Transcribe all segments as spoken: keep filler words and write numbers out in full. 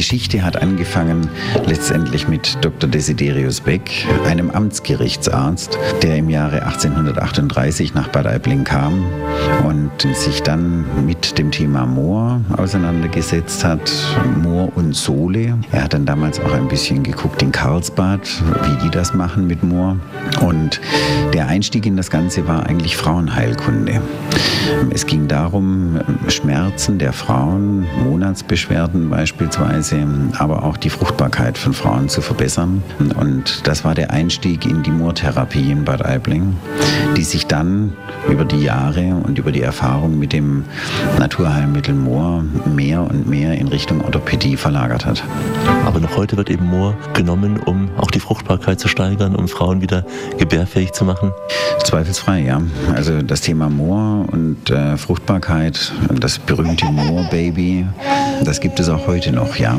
Geschichte hat angefangen letztendlich mit Doktor Desiderius Beck, einem Amtsgerichtsarzt, der im Jahre achtzehnhundertachtunddreißig nach Bad Aibling kam und sich dann mit dem Thema Moor auseinandergesetzt hat, Moor und Sohle. Er hat dann damals auch ein bisschen geguckt in Karlsbad, wie die das machen mit Moor. Und der Einstieg in das Ganze war eigentlich Frauenheilkunde. Es ging darum, Schmerzen der Frauen, Monatsbeschwerden beispielsweise, aber auch die Fruchtbarkeit von Frauen zu verbessern. Und das war der Einstieg in die Moortherapie in Bad Aibling, die sich dann über die Jahre und über die Erfahrung mit dem Naturheilmittel Moor mehr und mehr in Richtung Orthopädie verlagert hat. Aber noch heute wird eben Moor genommen, um auch die Fruchtbarkeit zu steigern, um Frauen wieder gebärfähig zu machen? Zweifelsfrei, ja. Also das Thema Moor und äh, Fruchtbarkeit, das berühmte Moor-Baby, das gibt es auch heute noch, ja.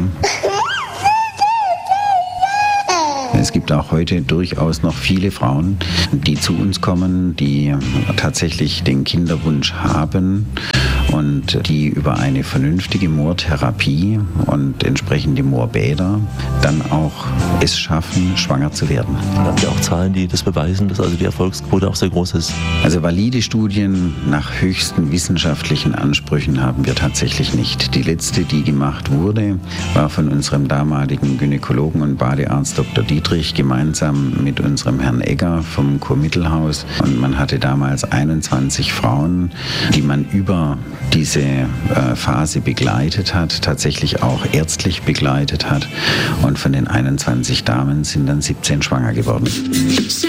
Es gibt auch heute durchaus noch viele Frauen, die zu uns kommen, die tatsächlich den Kinderwunsch haben und die über eine vernünftige Moortherapie und entsprechende Moorbäder dann auch es schaffen, schwanger zu werden. Haben Sie auch Zahlen, die das beweisen, dass also die Erfolgsquote auch sehr groß ist? Also valide Studien nach höchsten wissenschaftlichen Ansprüchen haben wir tatsächlich nicht. Die letzte, die gemacht wurde, war von unserem damaligen Gynäkologen und Badearzt Doktor Dietrich gemeinsam mit unserem Herrn Egger vom Kurmittelhaus. Und man hatte damals einundzwanzig Frauen, die man über diese äh, Phase begleitet hat, tatsächlich auch ärztlich begleitet hat. Und von den einundzwanzig Damen sind dann siebzehn schwanger geworden.